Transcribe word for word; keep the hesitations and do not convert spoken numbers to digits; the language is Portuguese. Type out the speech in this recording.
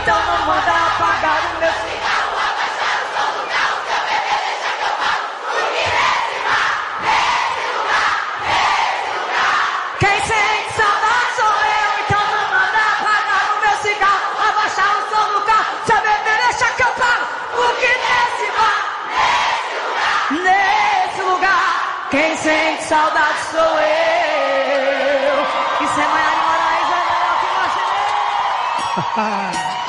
então não manda apagar o meu cigarro. Quem sente saudade sou eu, então não manda apagar o meu cigarro. Abaixar o som do carro, se eu beber deixa que eu pago. Porque nesse bar, nesse lugar, nesse lugar, quem sente saudade sou eu. Isso é Maiara Moraes, é melhor que você.